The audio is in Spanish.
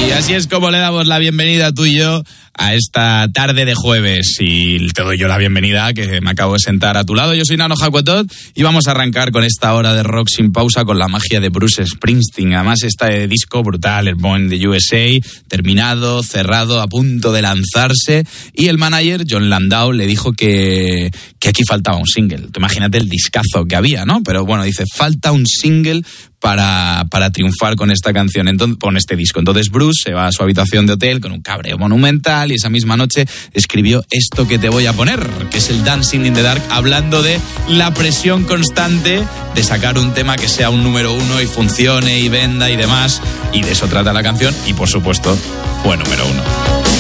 Y así es como le damos la bienvenida tú y yo a esta tarde de jueves. Y te doy yo la bienvenida, que me acabo de sentar a tu lado. Yo soy Nano Jacotot y vamos a arrancar con esta hora de rock sin pausa con la magia de Bruce Springsteen. Además, este disco brutal, el Born in the USA, terminado, cerrado, a punto de lanzarse. Y el manager, Jon Landau, le dijo que aquí faltaba un single. Tú imagínate el discazo que había, ¿no? Pero bueno, dice, falta un single para triunfar con esta canción, con este disco. Entonces Bruce se va a su habitación de hotel con un cabreo monumental y esa misma noche escribió esto que te voy a poner, que es el Dancing in the Dark, hablando de la presión constante de sacar un tema que sea un número uno y funcione y venda y demás. Y de eso trata la canción y, por supuesto, fue número uno.